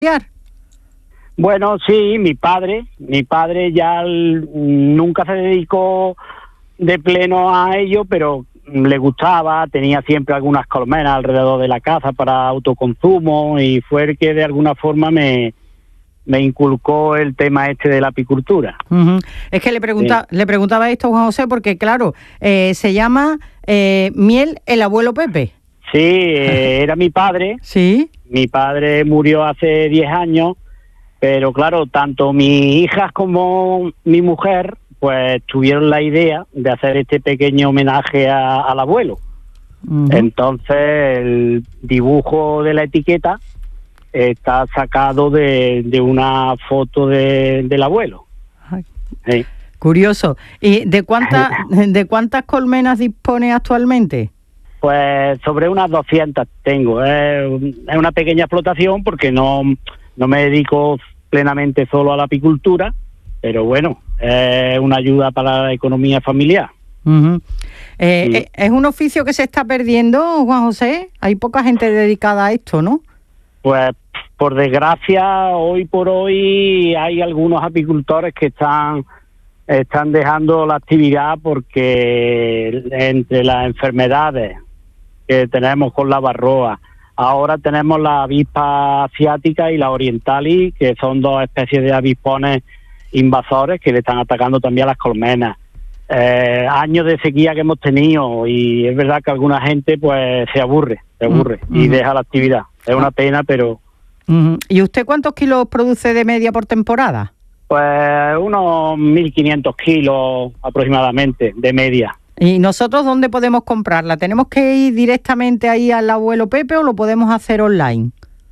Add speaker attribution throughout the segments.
Speaker 1: Bueno, sí, mi padre ya nunca se dedicó de pleno a ello, pero le gustaba, tenía siempre algunas colmenas alrededor de la casa para autoconsumo y fue el que de alguna forma me inculcó el tema de la apicultura.
Speaker 2: Uh-huh. Es que le preguntaba esto a Juan José porque, claro, se llama Miel el Abuelo Pepe.
Speaker 1: Sí, era mi padre.
Speaker 2: Sí.
Speaker 1: Mi padre murió hace 10 años, pero claro, tanto mis hijas como mi mujer pues tuvieron la idea de hacer este pequeño homenaje al abuelo. Uh-huh. Entonces el dibujo de la etiqueta está sacado de una foto del abuelo.
Speaker 2: Sí. Curioso. ¿Y de cuántas colmenas dispone actualmente?
Speaker 1: Pues sobre unas 200 tengo. Es una pequeña explotación porque no me dedico plenamente solo a la apicultura, pero bueno, es una ayuda para la economía familiar.
Speaker 2: Uh-huh. ¿Es un oficio que se está perdiendo, Juan José? Hay poca gente dedicada a esto, ¿no?
Speaker 1: Pues por desgracia, hoy por hoy hay algunos apicultores que están dejando la actividad porque entre las enfermedades que tenemos con la varroa, ahora tenemos la avispa asiática y la orientalis, que son dos especies de avispones invasores que le están atacando también a las colmenas. Años de sequía que hemos tenido y es verdad que alguna gente pues se aburre y deja la actividad. Es una pena, pero...
Speaker 2: Uh-huh. ¿Y usted cuántos kilos produce de media por temporada?
Speaker 1: Pues unos 1.500 kilos aproximadamente de media.
Speaker 2: ¿Y nosotros dónde podemos comprarla? ¿Tenemos que ir directamente ahí al abuelo Pepe o lo podemos hacer online?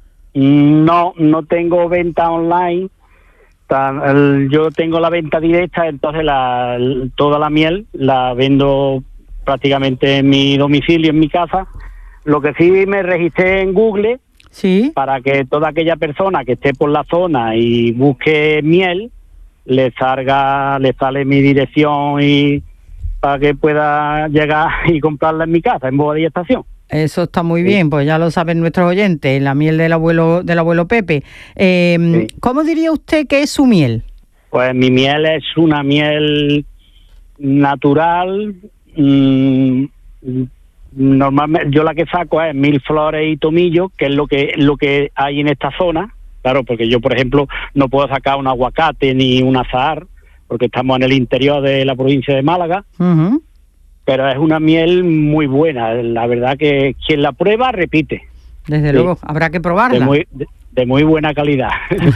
Speaker 1: No tengo venta online. Yo tengo la venta directa, entonces toda la miel la vendo prácticamente en mi domicilio, en mi casa. Lo que sí me registré en Google,
Speaker 2: ¿sí?,
Speaker 1: para que toda aquella persona que esté por la zona y busque miel, le sale mi dirección y para que pueda llegar y comprarla en mi casa, en Bobadilla Estación.
Speaker 2: Eso está muy bien, pues ya lo saben nuestros oyentes, la miel del abuelo Pepe. Sí. ¿Cómo diría usted que es su miel?
Speaker 1: Pues mi miel es una miel natural. Normalmente yo la que saco es 1000 flores y tomillo, que es lo que hay en esta zona. Claro, porque yo, por ejemplo, no puedo sacar un aguacate ni un azahar, porque estamos en el interior de la provincia de Málaga. Uh-huh. Pero es una miel muy buena, la verdad que quien la prueba repite.
Speaker 2: Desde luego, habrá que probarla.
Speaker 1: De muy buena calidad,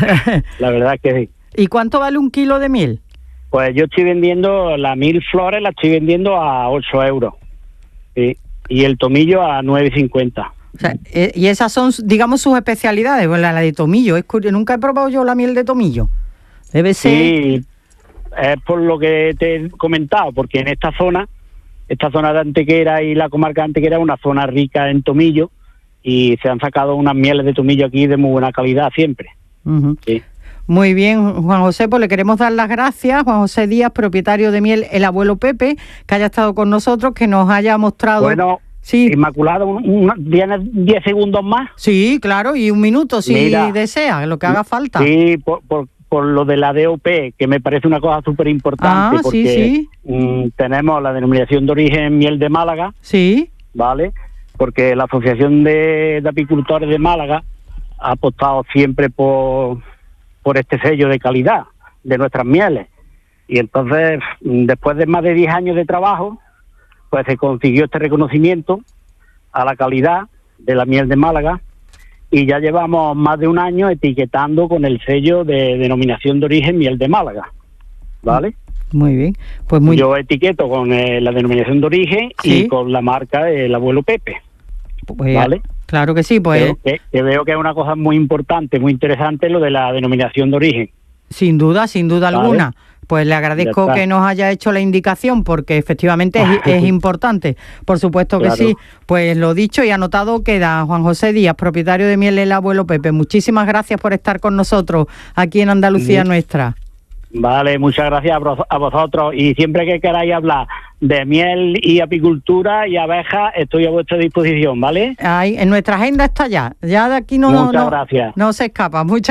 Speaker 1: la verdad que sí.
Speaker 2: ¿Y cuánto vale un kilo de miel?
Speaker 1: Pues yo estoy vendiendo la 1000 flores, la estoy vendiendo a 8 euros. Sí. Y el tomillo a 9,50.
Speaker 2: O sea, y esas son, digamos, sus especialidades, bueno, la de tomillo. Nunca he probado yo la miel de tomillo. Debe ser...
Speaker 1: Sí, es por lo que te he comentado, porque en esta zona de Antequera y la comarca de Antequera es una zona rica en tomillo y se han sacado unas mieles de tomillo aquí de muy buena calidad siempre.
Speaker 2: Uh-huh. Sí. Muy bien, Juan José, pues le queremos dar las gracias. Juan José Díaz, propietario de Miel el Abuelo Pepe, que haya estado con nosotros, que nos haya mostrado...
Speaker 1: Bueno, sí. Inmaculada, ¿tienes 10 segundos más?
Speaker 2: Sí, claro, y un minuto si desea, lo que haga falta.
Speaker 1: Sí, por lo de la DOP, que me parece una cosa súper importante, porque tenemos la denominación de origen Miel de Málaga,
Speaker 2: sí,
Speaker 1: ¿vale? Porque la Asociación de Apicultores de Málaga ha apostado siempre por este sello de calidad de nuestras mieles. Y entonces, después de más de 10 años de trabajo, pues se consiguió este reconocimiento a la calidad de la miel de Málaga y ya llevamos más de un año etiquetando con el sello de denominación de origen Miel de Málaga, ¿vale?
Speaker 2: Muy bien. Pues
Speaker 1: yo etiqueto con la denominación de origen, ¿sí?, y con la marca del Abuelo Pepe,
Speaker 2: pues,
Speaker 1: ¿vale?
Speaker 2: Claro que sí, pues...
Speaker 1: Que veo que es una cosa muy importante, muy interesante lo de la denominación de origen.
Speaker 2: Sin duda alguna. Pues le agradezco que nos haya hecho la indicación, porque efectivamente es importante. Por supuesto que sí. Pues lo dicho y anotado queda. Juan José Díaz, propietario de Miel el Abuelo Pepe. Muchísimas gracias por estar con nosotros aquí en Andalucía Nuestra.
Speaker 1: Vale, muchas gracias a vosotros. Y siempre que queráis hablar de miel y apicultura y abejas, estoy a vuestra disposición, ¿vale?
Speaker 2: En nuestra agenda está ya. Ya de aquí no se escapa.